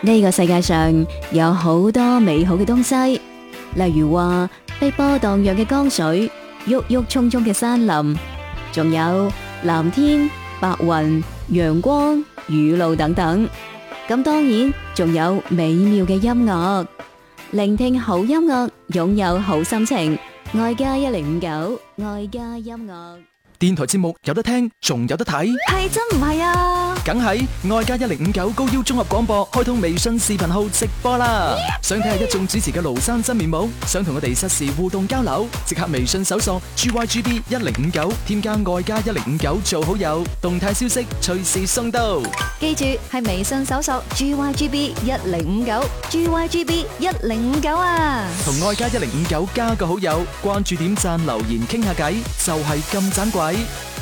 呢個世界上有好多美好嘅東西，例如話碧波蕩漾嘅江水、鬱鬱蔥蔥嘅山林，仲有藍天、白雲、陽光、雨露等等。咁當然仲有美妙嘅音樂，聆聽好音樂，擁有好心情。愛家1059，愛家音樂。 電台節目有得聽，仲有得睇， 係真唔係啊？ 梗係愛家1059高腰綜合廣播開通微信視頻號直播啦！想睇下一眾主持嘅廬山真面目，想同我哋實時互動交流，即刻微信搜索 GYGB1059，添加愛家1059做好友，動態消息隨時送到。 記住係微信搜索 GYGB1059，GYGB1059啊！ 同愛家1059加個好友，關注點讚留言傾下偈，就係咁盞鬼。